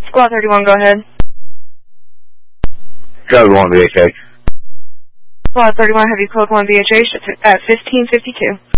Squad 31, go ahead. Code 1 BHH. Squad 31, have you code 1 BHH at 1552.